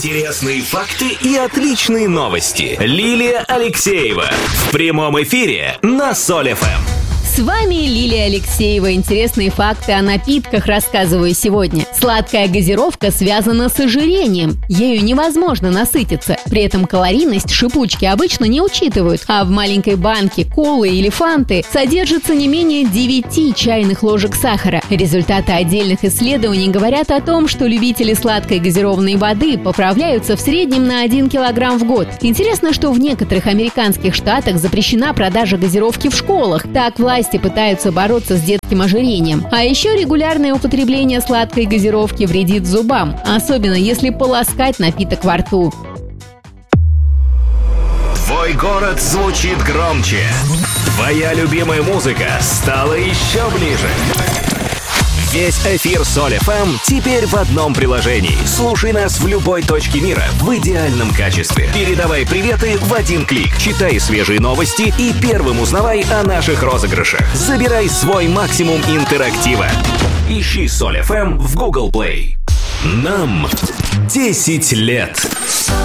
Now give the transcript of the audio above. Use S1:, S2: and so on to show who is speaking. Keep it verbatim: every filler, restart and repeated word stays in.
S1: Интересные факты и отличные новости. Лилия Алексеева в прямом эфире на Соль эф эм.
S2: С вами Лилия Алексеева. Интересные факты о напитках рассказываю сегодня. Сладкая газировка связана с ожирением. Ею невозможно насытиться. При этом калорийность шипучки обычно не учитывают. А в маленькой банке колы или фанты содержится не менее девяти чайных ложек сахара. Результаты отдельных исследований говорят о том, что любители сладкой газированной воды поправляются в среднем на один килограмм в год. Интересно, что в некоторых американских штатах запрещена продажа газировки в школах. Так власти пытаются бороться с детским ожирением. А еще регулярное употребление сладкой газировки вредит зубам, особенно если полоскать напиток во рту.
S1: Твой город звучит громче. Твоя любимая музыка стала еще ближе. Весь эфир Соль эф эм теперь в одном приложении. Слушай нас в любой точке мира в идеальном качестве. Передавай приветы в один клик. Читай свежие новости и первым узнавай о наших розыгрышах. Забирай свой максимум интерактива. Ищи Соль эф эм в Google Play. Нам десять лет.